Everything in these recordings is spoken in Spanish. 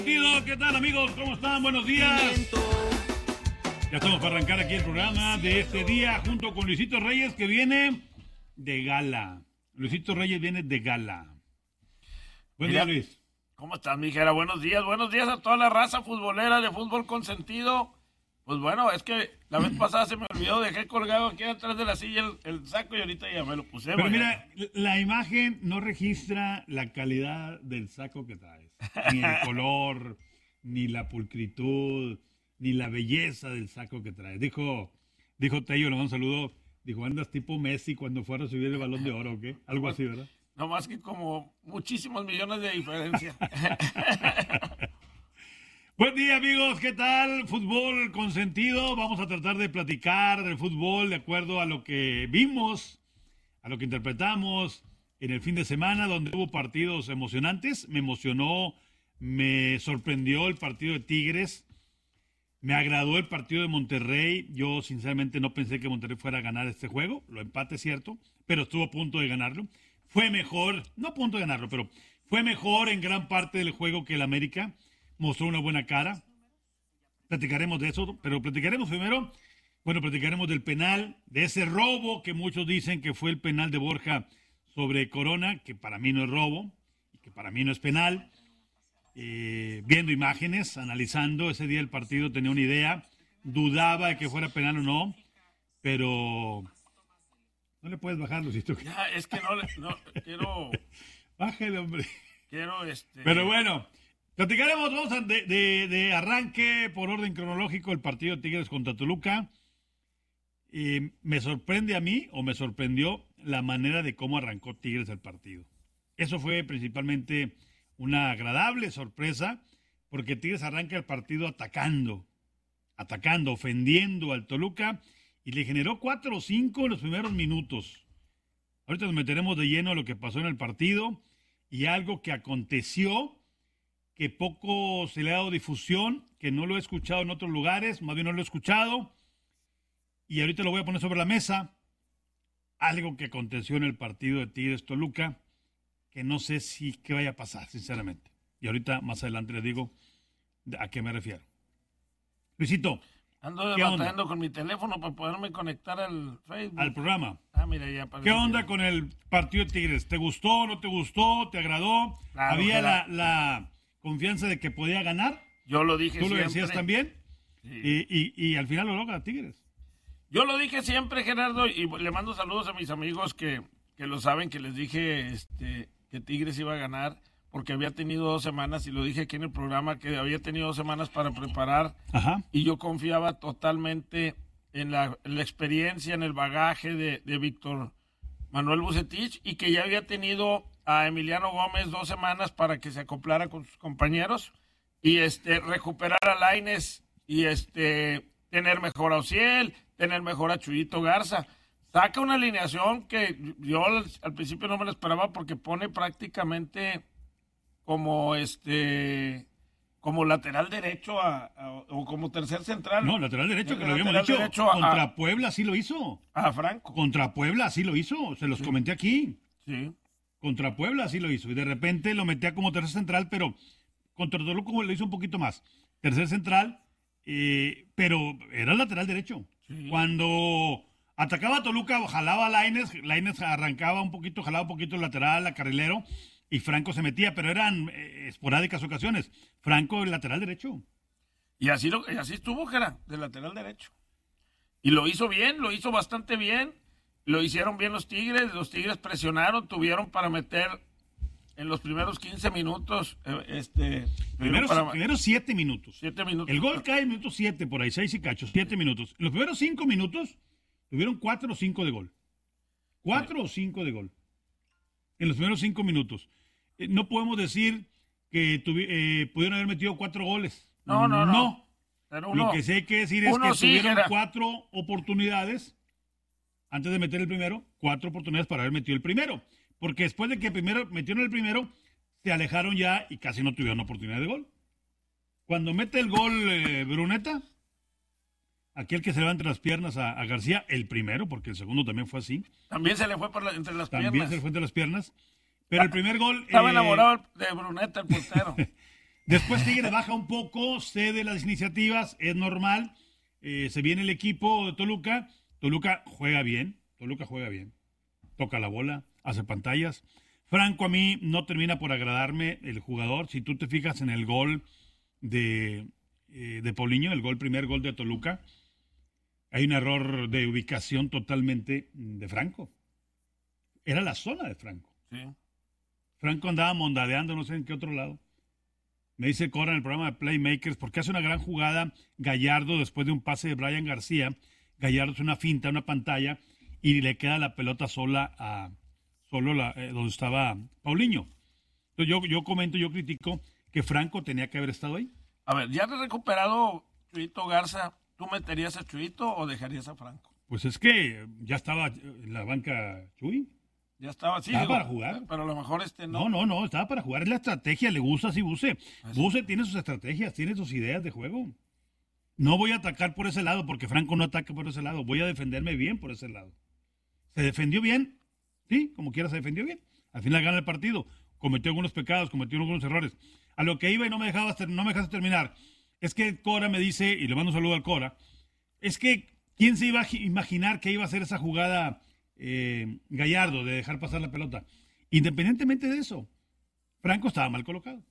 ¿Qué tal, amigos? ¿Cómo están? Buenos días. Ya estamos para arrancar aquí el programa de este día junto con Luisito Reyes, que viene de gala. Luisito Reyes viene de gala. Buen día, Luis. ¿Cómo estás, mijera? Buenos días a toda la raza futbolera de Fútbol Consentido. Pues bueno, es que la vez pasada se me olvidó, dejé colgado aquí atrás de la silla el saco y ahorita ya me lo puse. Pero mira, la imagen no registra la calidad del saco que traes. Ni el color, ni la pulcritud, ni la belleza del saco que traes. Dijo Tello, le mando un saludo, dijo, andas tipo Messi cuando fue a recibir el Balón de Oro, ¿o qué? Algo así, ¿verdad? No más que como muchísimos millones de diferencia. Buen día, amigos, ¿qué tal? Fútbol Consentido. Vamos a tratar de platicar del fútbol de acuerdo a lo que vimos, a lo que interpretamos en el fin de semana, donde hubo partidos emocionantes. Me emocionó, me sorprendió el partido de Tigres, me agradó el partido de Monterrey. Yo sinceramente no pensé que Monterrey fuera a ganar este juego, lo empate es cierto, pero estuvo a punto de ganarlo. Fue mejor, no a punto de ganarlo, pero fue mejor en gran parte del juego que el América. Mostró una buena cara. Platicaremos de eso, pero platicaremos primero, platicaremos del penal, de ese robo que muchos dicen que fue el penal de Borja sobre Corona, que para mí no es robo, y que para mí no es penal. Viendo imágenes, analizando, ese día el partido tenía una idea, dudaba de que fuera penal o no, pero no le puedes bajar, Luisito. Ya, es que no quiero... Bájale, hombre. Pero bueno... Platicaremos, vamos de arranque por orden cronológico el partido de Tigres contra Toluca. Me sorprende a mí, o me sorprendió, la manera de cómo arrancó Tigres el partido. Eso fue principalmente una agradable sorpresa, porque Tigres arranca el partido atacando, ofendiendo al Toluca, y le generó 4 o 5 en los primeros minutos. Ahorita nos meteremos de lleno a lo que pasó en el partido, y algo que aconteció, que poco se le ha dado difusión, que no lo he escuchado en otros lugares, más bien no lo he escuchado, y ahorita lo voy a poner sobre la mesa, algo que aconteció en el partido de Tigres-Toluca, que no sé qué vaya a pasar, sinceramente. Y ahorita, más adelante, les digo a qué me refiero. Luisito, ando batallando con mi teléfono para poderme conectar al Facebook. Al programa. Mira, ya ¿Qué onda con el partido de Tigres? ¿Te gustó, no te gustó, te agradó? Claro, ¿Había la confianza de que podía ganar? Yo lo dije siempre. ¿Tú lo siempre. decías también? Sí. Y al final lo logra Tigres. Yo lo dije siempre, Gerardo, y le mando saludos a mis amigos que lo saben, que les dije que Tigres iba a ganar, porque había tenido 2 semanas, y lo dije aquí en el programa, que había tenido 2 semanas para preparar. Ajá. Y yo confiaba totalmente en la experiencia, en el bagaje de Víctor Manuel Vucetich, y que ya había tenido a Emiliano Gómez 2 semanas para que se acoplara con sus compañeros y recuperar a Lainez y tener mejor a Ociel, tener mejor a Chuyito Garza. Saca una alineación que yo al principio no me la esperaba, porque pone prácticamente como como lateral derecho o como tercer central. No, lateral derecho, que lo habíamos dicho. Contra Puebla sí lo hizo. A Franco. Contra Puebla sí lo hizo. Se los comenté aquí. Sí. Contra Puebla sí lo hizo. Y de repente lo metía como tercer central, pero contra Toluca lo hizo un poquito más. Tercer central, pero era lateral derecho. Sí. Cuando atacaba a Toluca, jalaba a Lainez arrancaba un poquito, jalaba un poquito el lateral, a carrilero, y Franco se metía, pero eran esporádicas ocasiones. Franco, el lateral derecho. Y así estuvo, Jera, de lateral derecho. Y lo hizo bien, lo hizo bastante bien. Lo hicieron bien los Tigres presionaron, tuvieron para meter en los primeros 15 minutos. Primeros 7 minutos. 7 minutos. El gol cae en minuto 7, por ahí, 6 y cacho, 7 minutos. En los primeros 5 minutos tuvieron 4 o 5 de gol. 4 o 5 de gol. En los primeros 5 minutos. No podemos decir que pudieron haber metido 4 goles. No. Pero lo que sí hay que decir es que tuvieron Jera. 4 oportunidades. Antes de meter el primero, 4 oportunidades para haber metido el primero. Porque después de que primero metieron el primero, se alejaron ya y casi no tuvieron oportunidad de gol. Cuando mete el gol Bruneta, aquel que se le va entre las piernas a García, el primero, porque el segundo también fue así. También se le fue entre las piernas. También se le fue entre las piernas. Pero el primer gol... Estaba enamorado de Bruneta, el portero. Después Tigres baja un poco, cede las iniciativas, es normal. Se viene el equipo de Toluca. Toluca juega bien. Toca la bola, hace pantallas. Franco a mí no termina por agradarme el jugador. Si tú te fijas en el gol de Paulinho, primer gol de Toluca, hay un error de ubicación totalmente de Franco. Era la zona de Franco. Sí. Franco andaba mondadeando no sé en qué otro lado. Me dice Cora en el programa de Playmakers, porque hace una gran jugada Gallardo después de un pase de Brian García. Gallardo hace una finta, una pantalla, y le queda la pelota sola donde estaba Paulinho. Entonces yo critico que Franco tenía que haber estado ahí. A ver, ya recuperado Chuyito Garza, ¿tú meterías a Chuyito o dejarías a Franco? Pues es que ya estaba en la banca Chuy. Ya estaba, sí. Estaba para jugar. Pero a lo mejor no. No, estaba para jugar. Es la estrategia, le gusta así Buse. Buse tiene sus estrategias, tiene sus ideas de juego. No voy a atacar por ese lado porque Franco no ataca por ese lado. Voy a defenderme bien por ese lado. ¿Se defendió bien? Sí, como quiera se defendió bien. Al final gana el partido. Cometió algunos pecados, cometió algunos errores. A lo que iba y no me dejaste terminar. Es que Cora me dice, y le mando un saludo al Cora, es que ¿quién se iba a imaginar que iba a hacer esa jugada Gallardo de dejar pasar la pelota? Independientemente de eso, Franco estaba mal colocado.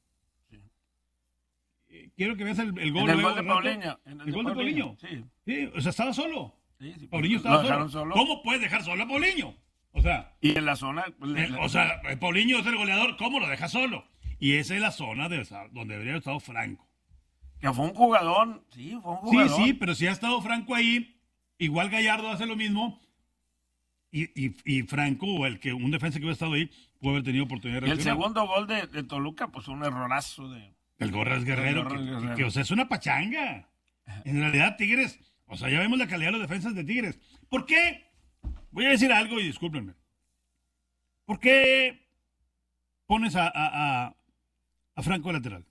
Quiero que veas el gol. En el gol de Paulinho. El gol de Paulinho. Sí, o sea, estaba solo. Sí, Paulinho estaba solo. ¿Cómo puedes dejar solo a Paulinho? O sea, y en la zona. Paulinho es el goleador, ¿cómo lo deja solo? Y esa es la zona donde debería haber estado Franco. Que fue un jugador. Sí, fue un jugador. Sí, pero si ha estado Franco ahí, igual Gallardo hace lo mismo. Y Franco, o un defensa que hubiera estado ahí, puede haber tenido oportunidad de reaccionar. El segundo gol de Toluca, pues un errorazo de. El Gorras Guerrero, que o sea, es una pachanga. En realidad, Tigres, o sea, ya vemos la calidad de los defensas de Tigres. ¿Por qué? Voy a decir algo y discúlpenme. ¿Por qué pones a Franco lateral?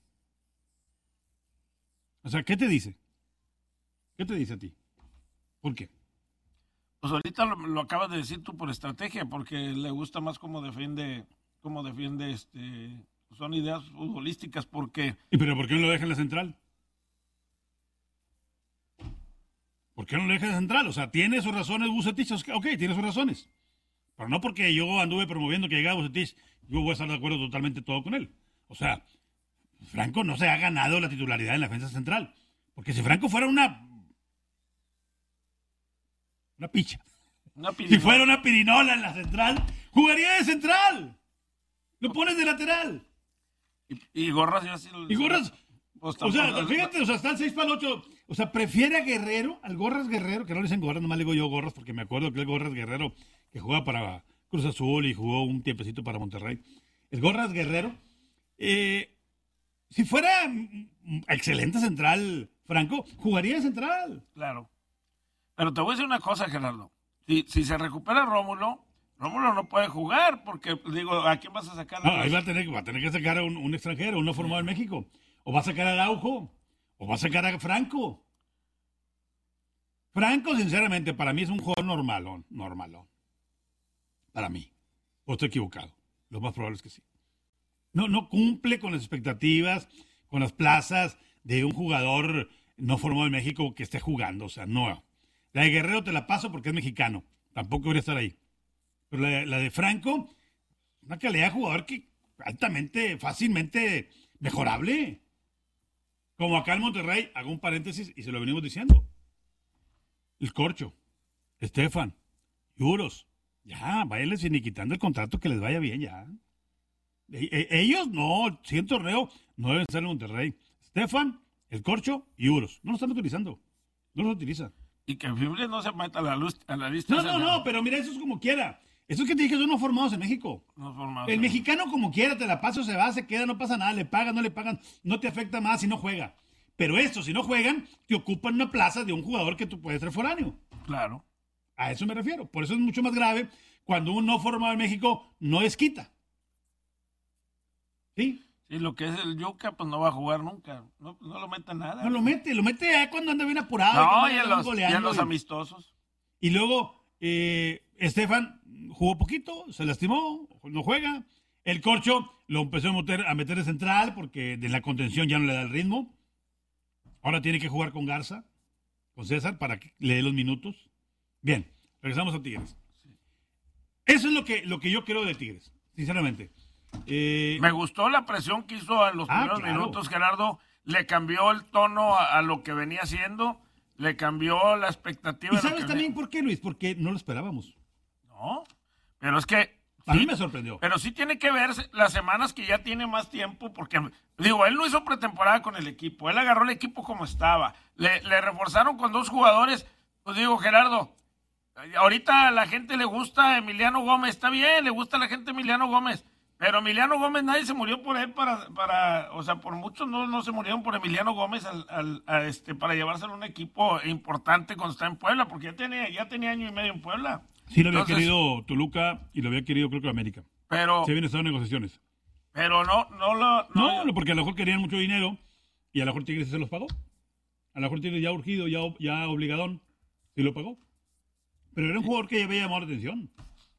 O sea, ¿qué te dice? ¿Qué te dice a ti? ¿Por qué? Pues ahorita lo acabas de decir tú por estrategia, porque le gusta más cómo defiende son ideas futbolísticas, porque... ¿Pero por qué no lo deja en la central? ¿Por qué no lo deja en la central? O sea, tiene sus razones Vucetich, ok, tiene sus razones. Pero no porque yo anduve promoviendo que llegara Vucetich, yo voy a estar de acuerdo totalmente todo con él. O sea, Franco no se ha ganado la titularidad en la defensa central. Porque si Franco fuera una picha, si fuera una pirinola en la central, jugaría de central. Lo pones de lateral. Y Gorras ya sí. Y Gorras, o sea, fíjate, o sea, está el 6 para el 8. O sea, prefiere a Guerrero, al Gorras Guerrero, que no le dicen Gorras, nomás le digo yo Gorras, porque me acuerdo que el Gorras Guerrero, que juega para Cruz Azul y jugó un tiempecito para Monterrey. El Gorras Guerrero, si fuera excelente central, Franco, jugaría de central. Claro. Pero te voy a decir una cosa, Gerardo. Si se recupera Rómulo no puede jugar, porque, digo, ¿a quién vas a sacar? No, ahí va a tener que sacar a un extranjero, uno formado en México. O va a sacar a Araujo, o va a sacar a Franco. Franco, sinceramente, para mí es un jugador normalón. Para mí. O estoy equivocado. Lo más probable es que sí. No cumple con las expectativas, con las plazas de un jugador no formado en México que esté jugando. O sea, no. La de Guerrero te la paso porque es mexicano. Tampoco debería estar ahí. Pero la de Franco, una calidad de jugador que altamente, fácilmente mejorable. Como acá en Monterrey, hago un paréntesis y se lo venimos diciendo. El Corcho, Estefan, Yuros, ya, váyanles finiquitando el contrato que les vaya bien, ya. Ellos no, si en torneo, no deben estar en Monterrey. Estefan, el Corcho y Yuros, no lo están utilizando. No los utilizan. Y que Fibre no se meta a la lista. No, pero mira, eso es como quiera. Esos que te dije son no formados en México. No formados. El mexicano como quiera, te la pasa, se va, se queda, no pasa nada, le pagan, no le pagan, no te afecta más si no juega. Pero estos, si no juegan, te ocupan una plaza de un jugador que tú puedes ser foráneo. Claro. A eso me refiero. Por eso es mucho más grave cuando un no formado en México no desquita. ¿Sí? Sí, lo que es el Yuca, pues no va a jugar nunca. No lo mete nada. No lo mete cuando anda bien apurado. No, y en los amistosos. Y luego, Estefan jugó poquito, se lastimó, no juega. El Corcho lo empezó a meter de central porque de la contención ya no le da el ritmo. Ahora tiene que jugar con Garza, con César, para que le dé los minutos. Bien, regresamos a Tigres. Eso es lo que yo creo de Tigres, sinceramente. Me gustó la presión que hizo a los primeros minutos, Gerardo. Le cambió el tono a lo que venía haciendo, le cambió la expectativa. ¿Y sabes también por qué, Luis? Porque no lo esperábamos. No, pero es que... A mí me sorprendió. Pero sí tiene que ver las semanas que ya tiene más tiempo, porque, digo, él no hizo pretemporada con el equipo, él agarró el equipo como estaba, le reforzaron con 2 jugadores, pues digo, Gerardo, ahorita a la gente le gusta Emiliano Gómez, está bien, le gusta a la gente Emiliano Gómez, pero Emiliano Gómez nadie se murió por él o sea, por muchos no se murieron por Emiliano Gómez para llevárselo a un equipo importante cuando está en Puebla, porque ya tenía año y medio en Puebla. Sí, lo había querido Toluca y lo había querido, creo que América. Pero... Se habían estado en negociaciones. Pero no, porque a lo mejor querían mucho dinero y a lo mejor Tigres se los pagó. A lo mejor Tigres ya urgido, ya obligadón, sí lo pagó. Pero era un jugador que ya había llamado la atención.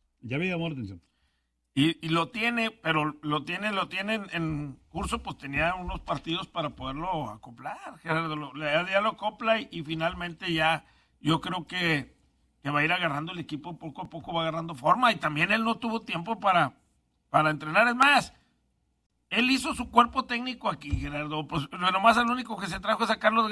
Y lo tiene, pero lo tiene en curso, pues tenía unos partidos para poderlo acoplar. Gerardo, ya lo acopla y finalmente ya, yo creo que va a ir agarrando el equipo, poco a poco va agarrando forma, y también él no tuvo tiempo para entrenar. Es más, él hizo su cuerpo técnico aquí, Gerardo, pues nomás el único que se trajo es a Carlos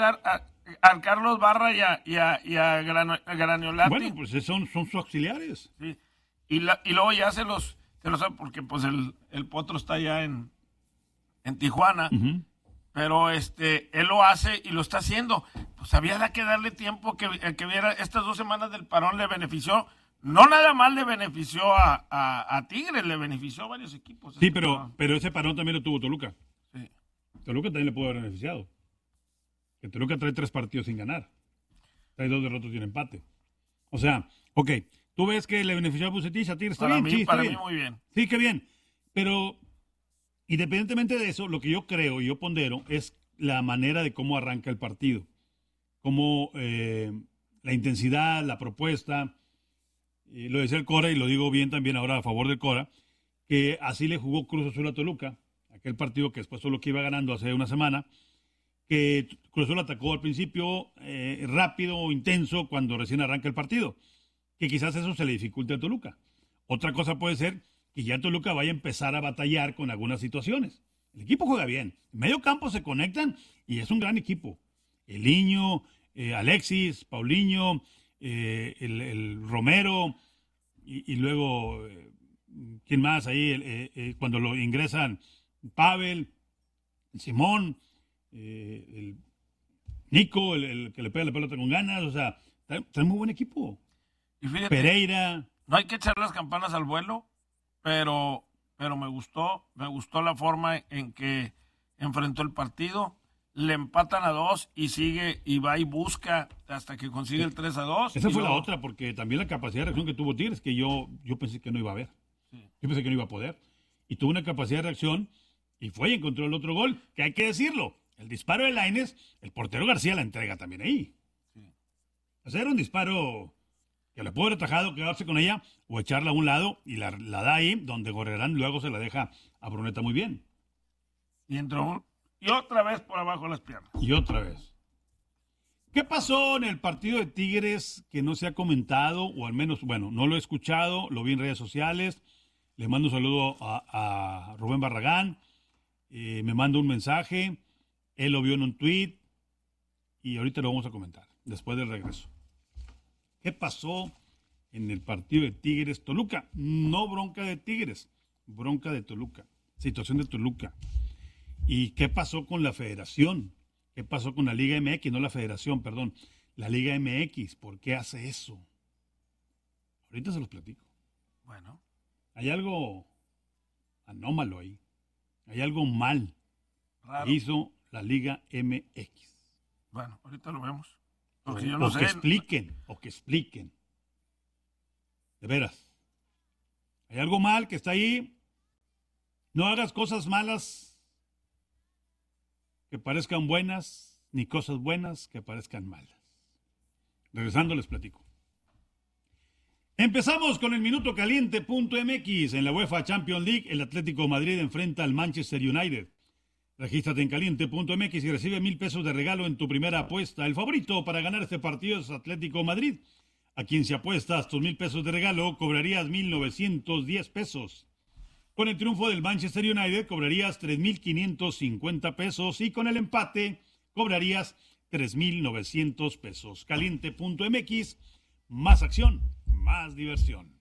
Barra y a Graniolati. Bueno, pues son sus auxiliares. Sí. Y luego ya se los sabe, porque pues el Potro está allá en Tijuana. Uh-huh. Pero él lo hace y lo está haciendo. Pues había que darle tiempo que viera. Estas 2 semanas del parón le benefició. No nada más le benefició a Tigres, le benefició a varios equipos. Sí, pero ese parón también lo tuvo Toluca. Sí. Toluca también le pudo haber beneficiado. Que Toluca trae 3 partidos sin ganar. Trae 2 derrotas y un empate. O sea, ok, tú ves que le benefició a Vucetich, a Tigres, está bien. Para mí muy bien. Sí, qué bien. Pero independientemente de eso, lo que yo creo y yo pondero es la manera de cómo arranca el partido. Cómo la intensidad, la propuesta. Lo decía el Cora y lo digo bien también ahora a favor del Cora, que así le jugó Cruz Azul a Toluca, aquel partido que después solo que iba ganando hace una semana, que Cruz Azul atacó al principio rápido, intenso, cuando recién arranca el partido, que quizás eso se le dificulte a Toluca. Otra cosa puede ser que ya Toluca vaya a empezar a batallar con algunas situaciones. El equipo juega bien, en medio campo se conectan y es un gran equipo. El Niño, Alexis, Paulinho, el Romero y luego, ¿quién más ahí? Cuando lo ingresan, Pavel, Simón, el Nico, el que le pega la pelota con ganas, o sea, trae muy buen equipo. Y fíjate, Pereira. No hay que echar las campanas al vuelo, pero me gustó la forma en que enfrentó el partido. Le empatan a 2 y sigue y va y busca hasta que consigue el 3-2. Esa fue la otra, porque también la capacidad de reacción que tuvo Tigres, que yo pensé que no iba a haber. Sí. Yo pensé que no iba a poder. Y tuvo una capacidad de reacción y fue y encontró el otro gol, que hay que decirlo. El disparo de Lainez, el portero García la entrega también ahí. Sí. O sea, era un disparo que le pudo haber atajado, quedarse con ella o echarla a un lado y la da ahí, donde Gorrerán luego se la deja a Bruneta muy bien. Y entró. Y otra vez por abajo de las piernas. Y otra vez. ¿Qué pasó en el partido de Tigres que no se ha comentado? O al menos, bueno, no lo he escuchado, lo vi en redes sociales. Le mando un saludo a Rubén Barragán. Me manda un mensaje. Él lo vio en un tweet. Y ahorita lo vamos a comentar, después del regreso. ¿Qué pasó en el partido de Tigres-Toluca? No bronca de Tigres, bronca de Toluca. Situación de Toluca. ¿Y qué pasó con la federación? ¿Qué pasó con la Liga MX? No la federación, perdón. La Liga MX. ¿Por qué hace eso? Ahorita se los platico. Bueno. Hay algo anómalo ahí. Hay algo mal Raro. Que hizo la Liga MX. Bueno, ahorita lo vemos. Porque yo no sé. Que expliquen. De veras. Hay algo mal que está ahí. No hagas cosas malas que parezcan buenas, ni cosas buenas que parezcan malas. Regresando les platico. Empezamos con el minuto caliente.mx. En la UEFA Champions League, el Atlético de Madrid enfrenta al Manchester United. Regístrate en caliente.mx y recibe 1,000 pesos de regalo en tu primera apuesta. El favorito para ganar este partido es Atlético de Madrid. A quien si apuestas tus 1,000 pesos de regalo, cobrarías 1,910 pesos. Con el triunfo del Manchester United, cobrarías 3,550 pesos. Y con el empate, cobrarías 3,900 pesos. Caliente.mx, más acción, más diversión.